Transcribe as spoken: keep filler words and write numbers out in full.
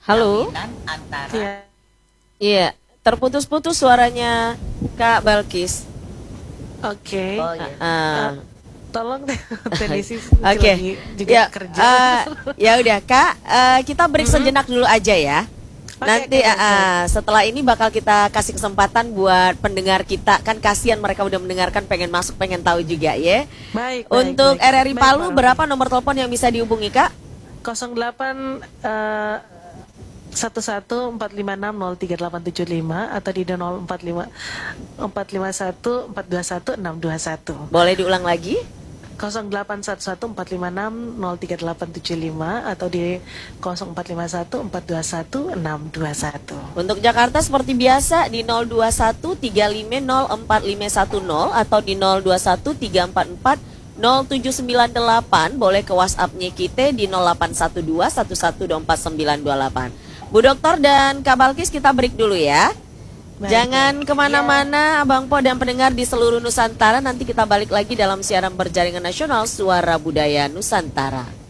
Halo? kawinan antara Iya. Iya, terputus-putus suaranya Kak Balkis. Oke. oh ya Ah, Tolong deh, teknisi Oke, lagi juga ya, kerja. eh, ya udah Kak, eh, kita break Mhm. sejenak dulu aja ya. Oke, Nanti oke, eh, baik, eh, setelah ini bakal kita kasih kesempatan buat pendengar kita, kan kasihan mereka udah mendengarkan, pengen masuk, pengen tahu juga ya. Baik, baik, Untuk baik. R R I Baik, Palu Mbak berapa Rofi. nomor telepon yang bisa dihubungi Kak? nol delapan eh, satu satu empat lima enam nol tiga delapan tujuh lima atau di nol empat lima empat lima satu empat dua satu enam dua satu. Boleh diulang lagi? nol delapan satu satu empat lima enam nol tiga delapan tujuh lima atau di nol empat lima satu empat dua satu enam dua satu. Untuk Jakarta seperti biasa di nol dua satu tiga lima nol empat lima satu nol atau di nol dua satu tiga empat empat nol tujuh sembilan delapan. Boleh ke WhatsApp-nya kita di nol delapan satu dua satu satu dua empat sembilan dua delapan. Bu Dokter dan Kak Balkis, kita break dulu ya. Baik, Jangan kemana-mana Abang Po dan pendengar di seluruh Nusantara. Nanti kita balik lagi dalam siaran berjaringan nasional Suara Budaya Nusantara.